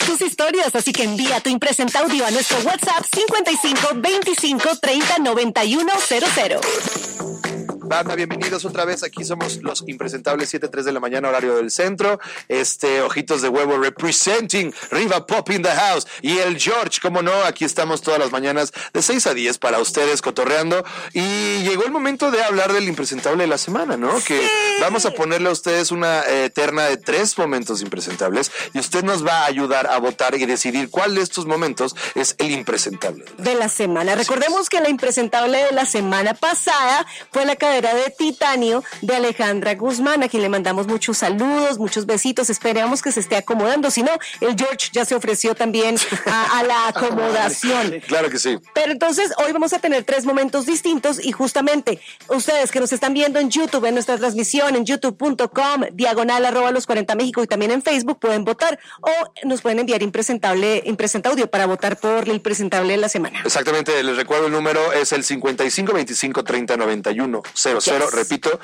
tus historias, así que envía tu impresenta audio a nuestro WhatsApp 55 25 30 91 00. Banda, bienvenidos otra vez. Aquí somos los impresentables, 7:03 de la mañana, horario del centro. Ojitos de huevo representing Riva Pop in the house. Y el George, cómo no, aquí estamos todas las mañanas de 6 a 10 para ustedes cotorreando. Y llegó el momento de hablar del impresentable de la semana, ¿no? Que vamos a ponerle a ustedes una terna de 3 momentos impresentables y usted nos va a ayudar a votar y decidir cuál de estos momentos es el impresentable de la semana. Recordemos que la impresentable de la semana pasada fue la cadera de titanio de Alejandra Guzmán, a quien le mandamos muchos saludos, muchos besitos. Esperamos que se esté acomodando. Si no, el George ya se ofreció también a la acomodación. Claro que sí. Pero entonces hoy vamos a tener 3 momentos distintos y justamente ustedes que nos están viendo en YouTube, en nuestra transmisión en youtube.com /los40 México y también en Facebook pueden votar o nos pueden enviar impresenta audio para votar por el impresentable de la semana. Exactamente, les recuerdo el número es el 55 25 30 91 00, repito,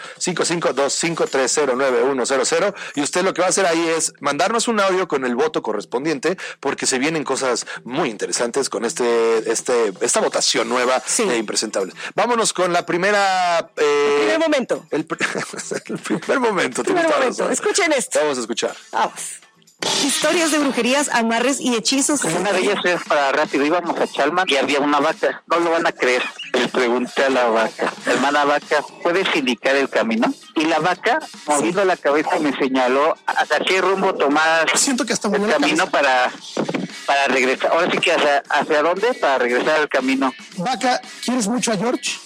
5525309100, y usted lo que va a hacer ahí es mandarnos un audio con el voto correspondiente, porque se vienen cosas muy interesantes con esta votación nueva de impresentables. Vámonos con la primera... el primer momento. El primer momento. Escuchen esto. Vamos a escuchar. Vamos. Historias de brujerías, amarres y hechizos. Una de ellas es para rápido. Íbamos a Chalma y había una vaca. No lo van a creer. Les pregunté a la vaca, hermana vaca, ¿puedes indicar el camino? Y la vaca, moviendo la cabeza, me señaló hacia qué rumbo tomar Siento que hasta el camino para regresar. Ahora sí que hacia dónde para regresar al camino. Vaca, ¿quieres mucho a George?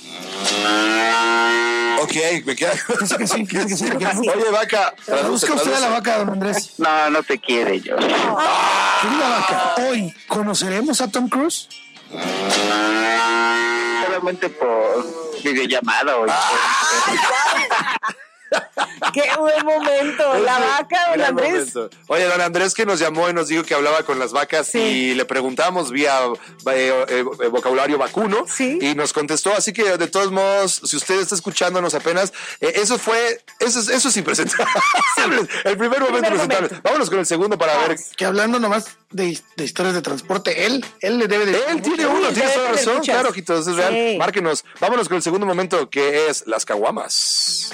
Ok, me queda. Dice que sí. Oye, vaca, Busca usted a la vaca, don Andrés. No te quiere, George. Querida vaca, hoy conoceremos a Tom Cruise. Solamente por videollamada hoy. ¡Qué buen momento! La vaca, don Andrés. Oye, don Andrés, que nos llamó y nos dijo que hablaba con las vacas y le preguntamos vía vocabulario vacuno y nos contestó. Así que, de todos modos, si usted está escuchándonos apenas, eso es impresentable. El primer momento impresentable. Vámonos con el segundo para ver. Que hablando nomás de historias de transporte, él le debe de... Él tiene uno, tiene toda razón. Claro, Ojito, eso es real. Márquenos. Vámonos con el segundo momento, que es las caguamas.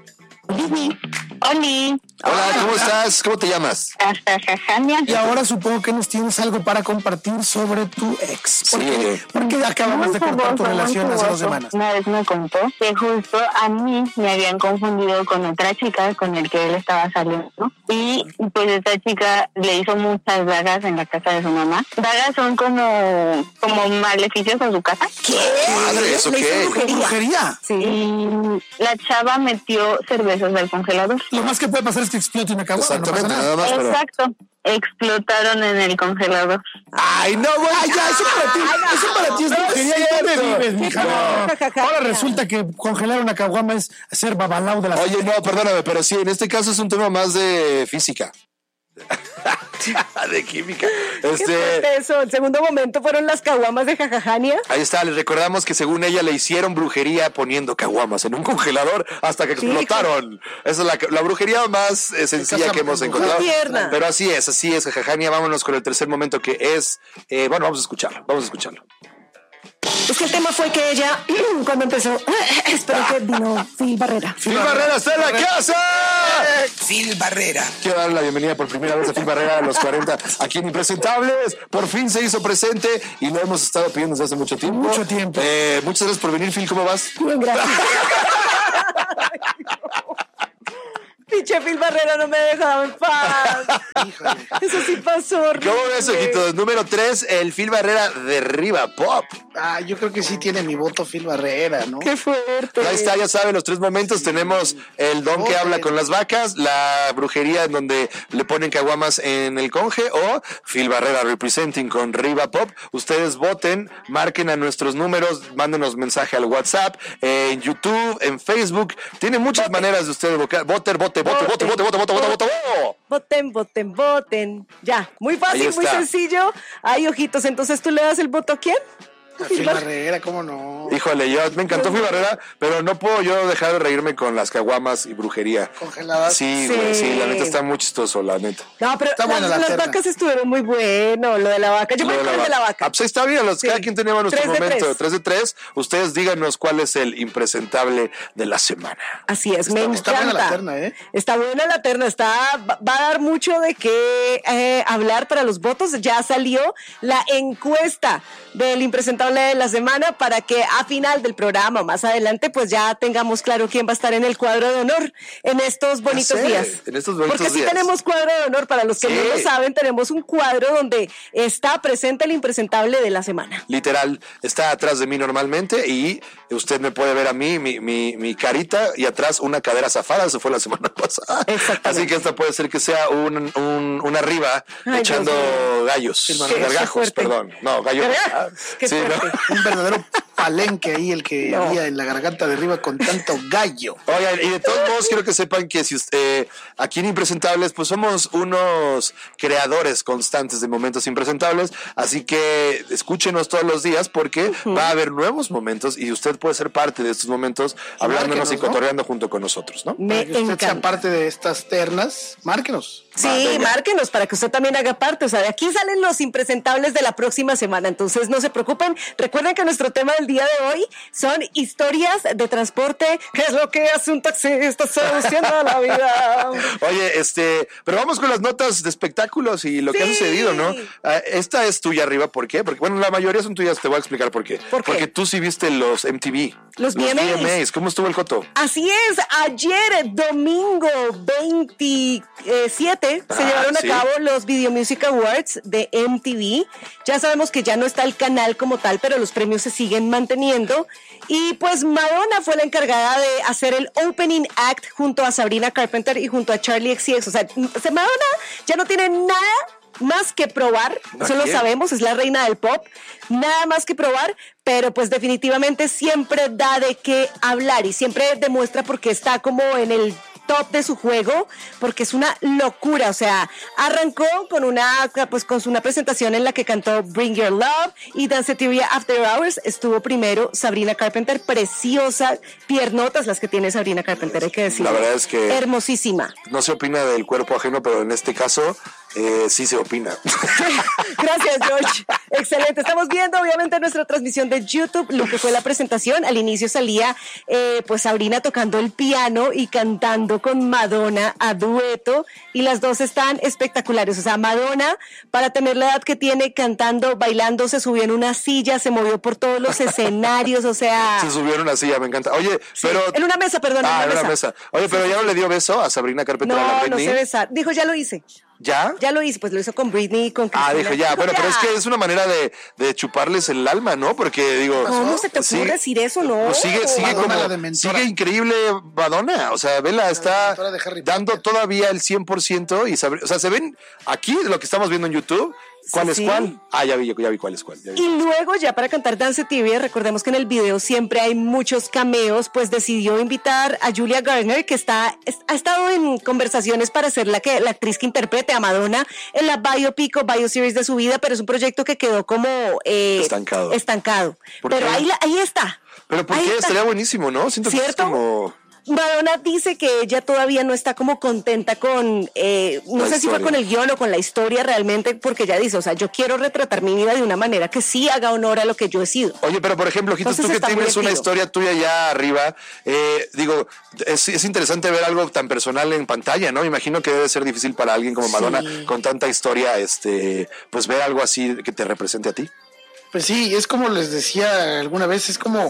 Oli. Hola, ¿cómo estás? ¿Cómo te llamas? Jajania. Y ahora supongo que nos tienes algo para compartir sobre tu ex. Porque acabamos de cortar tu relación hace 2 semanas. Una vez me contó que justo a mí me habían confundido con otra chica con el que él estaba saliendo. Y pues esta chica le hizo muchas dagas en la casa de su mamá. Dagas son como maleficios en su casa. ¿Qué? Madre, ¿eso qué? ¿Brujería? Sí. Y la chava metió cervezas al congelador. Lo más que puede pasar es que explote una caguama. Exactamente, no pasa nada más. Exacto. Explotaron en el congelador. Ay, no, güey. Ay, ya, eso para ti es brujería. Ya te vives, mija. Ahora resulta que congelar una caguama es hacer babalao de la... Oye, no, perdóname, pero sí, en este caso es un tema más de física. De química. ¿Qué fue eso? El segundo momento fueron las caguamas de Jajajania. Ahí está, les recordamos que según ella le hicieron brujería poniendo caguamas en un congelador hasta que explotaron. Esa es la brujería más sencilla que hemos encontrado. Tierna. Pero así es, Jajajania. Vámonos con el tercer momento, que es vamos a escucharlo. Es que el tema fue que ella, cuando empezó, espero que vino Phil Barrera. ¡Phil Barrera está en la casa! Phil Barrera. Quiero darle la bienvenida por primera vez a Phil Barrera a los 40 aquí en Impresentables. Por fin se hizo presente y lo hemos estado pidiendo desde hace mucho tiempo. Mucho tiempo. Muchas gracias por venir, Phil. ¿Cómo vas? Bien, gracias. Pinche Phil Barrera no me dejaba en paz. Híjole. Eso sí pasó. Horrible. ¿Cómo ves, ojitos? Número 3, el Phil Barrera de Riva Pop. Yo creo que sí tiene mi voto Phil Barrera, ¿no? Qué fuerte. Ahí está, ya saben, los 3 momentos. Tenemos el don que habla con las vacas, la brujería en donde le ponen caguamas en el conge, o Phil Barrera representing con Riva Pop. Ustedes voten, marquen a nuestros números, mándenos mensaje al WhatsApp, en YouTube, en Facebook. Tiene muchas maneras de ustedes votar. Voten. Ya, muy fácil, muy sencillo. Ay, ojitos, entonces tú le das el voto a quién. A Phil Barrera, ¿cómo no? Híjole, yo me encantó Phil Barrera, pero no puedo yo dejar de reírme con las caguamas y brujería. Congeladas. Sí, güey, sí, la neta está muy chistoso, la neta. No, pero las vacas estuvieron muy bueno, lo de la vaca. Yo me acuerdo de la vaca. Ah, pues ahí está bien, cada quien tenía nuestro 3 de momento. 3. 3 de 3. Ustedes díganos cuál es el impresentable de la semana. Así es, me encanta. Está buena la terna, ¿eh? Está buena la terna, va a dar mucho de qué hablar para los votos. Ya salió la encuesta del impresentable de la semana para que a final del programa, más adelante, pues ya tengamos claro quién va a estar en el cuadro de honor en estos bonitos días. En estos bonitos Porque sí días. tenemos cuadro de honor, para los que no lo saben, tenemos un cuadro donde está presente el impresentable de la semana. Literal, está atrás de mí normalmente y usted me puede ver a mí, mi carita y atrás una cadera zafada, eso fue la semana pasada. Así que esta puede ser que sea un arriba echando gallos, gargajos, perdón. No, gallos. Sí, ¿no? Un verdadero palenque ahí el que había en la garganta de arriba con tanto gallo. Oigan, y de todos modos quiero que sepan que si aquí en Impresentables pues somos unos creadores constantes de momentos impresentables, así que escúchenos todos los días porque va a haber nuevos momentos y usted puede ser parte de estos momentos hablándonos y cotorreando junto con nosotros, ¿no? Me Para que usted encanta. sea parte de estas ternas, márquenos. Sí, márquenos para que usted también haga parte. O sea, de aquí salen los impresentables de la próxima semana. Entonces, no se preocupen. Recuerden que nuestro tema del día de hoy son historias de transporte. ¿Qué es lo que hace un taxista seduciendo a la vida? Oye, pero vamos con las notas de espectáculos y lo que ha sucedido, ¿no? Esta es tuya arriba, ¿por qué? Porque, bueno, la mayoría son tuyas, te voy a explicar por qué. ¿Por qué? Porque tú sí viste los MTV. Los VMAs. ¿Cómo estuvo el coto? Así es, ayer, domingo 27, se llevaron a cabo los Video Music Awards de MTV. Ya sabemos que ya no está el canal como tal, pero los premios se siguen manteniendo. Y pues Madonna fue la encargada de hacer el opening act junto a Sabrina Carpenter y junto a Charlie XCX. O sea, Madonna ya no tiene nada más que probar, eso lo sabemos, es la reina del pop, nada más que probar, pero pues definitivamente siempre da de qué hablar y siempre demuestra porque está como en el top de su juego, porque es una locura. O sea, arrancó con una presentación en la que cantó Bring Your Love y Danceteria After Hours. Estuvo primero Sabrina Carpenter, preciosa, piernotas las que tiene Sabrina Carpenter, hay que decirlo. La verdad es que hermosísima. No se opina del cuerpo ajeno, pero en este caso sí se opina. Gracias, George. Excelente. Estamos viendo obviamente nuestra transmisión de YouTube, lo que fue la presentación. Al inicio salía pues Sabrina tocando el piano y cantando con Madonna a dueto, y las dos están espectaculares. O sea, Madonna, para tener la edad que tiene, cantando, bailando, se subió en una silla, se movió por todos los escenarios, o sea... Se subió en una silla, me encanta. Oye, sí, pero... en una mesa, perdón. en una mesa. Oye, pero ya no le dio beso a Sabrina Carpenter. No se besa. Dijo, ya lo hice. ¿Ya? Ya lo hizo, pues lo hizo con Britney y con Cristina. Dijo ya. Bueno, pero es que es una manera de chuparles el alma, ¿no? Porque digo... ¿Cómo se te ocurre decir eso, no? Pues sigue sigue increíble Madonna. O sea, vela, está dando todavía el 100% y o sea, se ven aquí lo que estamos viendo en YouTube. ¿Cuál es cuál? Ya vi cuál es cuál. Y luego ya para cantar Danceteria, recordemos que en el video siempre hay muchos cameos, pues decidió invitar a Julia Garner, que ha estado en conversaciones para ser la actriz que interprete a Madonna en la biopic o bioseries de su vida, pero es un proyecto que quedó como estancado. Pero ahí está. ¿Pero por qué? Estaría buenísimo, ¿no? Siento que es como... Madonna dice que ella todavía no está como contenta con, no sé si fue con el guión o con la historia realmente, porque ella dice, o sea, yo quiero retratar mi vida de una manera que sí haga honor a lo que yo he sido. Oye, pero por ejemplo, Ojitos, tú que tienes una historia tuya ya arriba, digo, es interesante ver algo tan personal en pantalla, ¿no? Me imagino que debe ser difícil para alguien como Madonna, con tanta historia, pues ver algo así que te represente a ti. Pues sí, es como les decía alguna vez, es como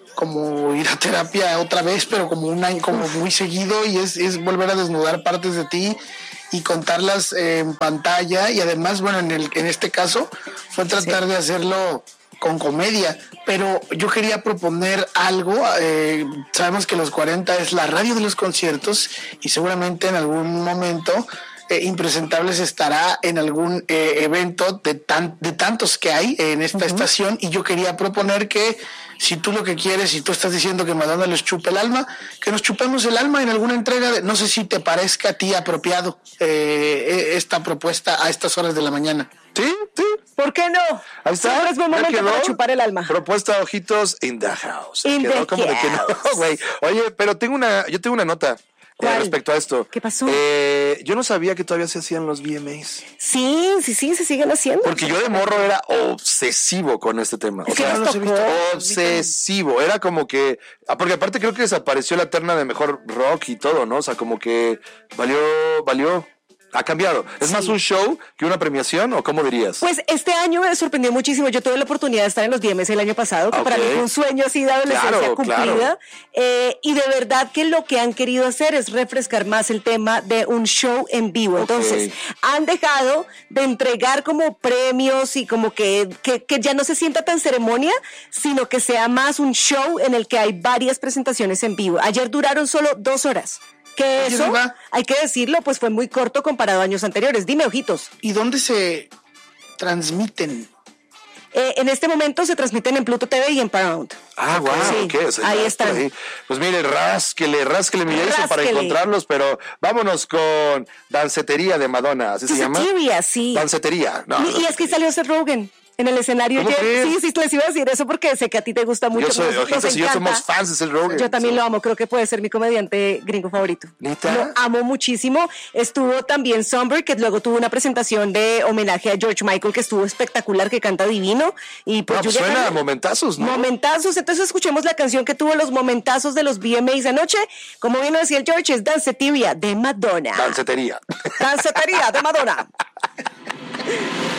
ir a terapia otra vez, pero como un año, como muy seguido, y es volver a desnudar partes de ti y contarlas en pantalla. Y además, bueno, en este caso fue tratar de hacerlo con comedia, pero yo quería proponer algo. Sabemos que los 40 es la radio de los conciertos y seguramente en algún momento Impresentables estará en algún evento de tantos que hay en esta estación, y yo quería proponer que si tú lo que quieres, si tú estás diciendo que Madonna les chupe el alma, que nos chupemos el alma en alguna entrega no sé si te parezca a ti apropiado esta propuesta a estas horas de la mañana. Sí. ¿Por qué no? Ahí está. Siempre es buen Ya momento quedó. para chupar el alma. Propuesta Ojitos in the house. In Quedó the como de que no, house. güey. Oye, pero yo tengo una nota. ¿Cuál? Respecto a esto. ¿Qué pasó? Yo no sabía que todavía se hacían los VMAs. Sí, se siguen haciendo. Porque yo de morro era obsesivo con este tema. O ¿Qué sea, nos tocó? obsesivo. Era como que... Porque aparte creo que desapareció la terna de mejor rock y todo, ¿no? O sea, como que valió. Ha cambiado. ¿Es más un show que una premiación o cómo dirías? Pues este año me sorprendió muchísimo. Yo tuve la oportunidad de estar en los VMAs el año pasado, que para mí fue un sueño así de adolescencia cumplida. Y de verdad que lo que han querido hacer es refrescar más el tema de un show en vivo. Entonces, han dejado de entregar como premios y como que ya no se sienta tan ceremonia, sino que sea más un show en el que hay varias presentaciones en vivo. Ayer duraron solo 2 horas. Que eso, hay que decirlo, pues fue muy corto comparado a años anteriores. Dime, Ojitos. ¿Y dónde se transmiten? En este momento se transmiten en Pluto TV y en Paramount. Ah, wow, Sí, okay, o sea, ahí están. Ahí. Pues mire, rásquele mi Jason para encontrarlos, pero vámonos con Dancetería de Madonna, ¿así se llama? Dancetería, sí. Dancetería. No, y es que salió Seth Rogen en el escenario. ¿Cómo crees? Sí, les iba a decir eso porque sé que a ti te gusta mucho. Yo soy, Ojitos y yo somos fans de Seth Rogen. Yo también lo amo, creo que puede ser mi comediante gringo favorito. ¿Neta? Lo amo muchísimo. Estuvo también Songbird, que luego tuvo una presentación de homenaje a George Michael, que estuvo espectacular, que canta divino. Y pues no, suena a momentazos, ¿no? Momentazos, entonces escuchemos la canción que tuvo los momentazos de los VMAs anoche. Como bien lo decía el George, es Dancetería de Madonna. Dancetería. Dancetería de Madonna.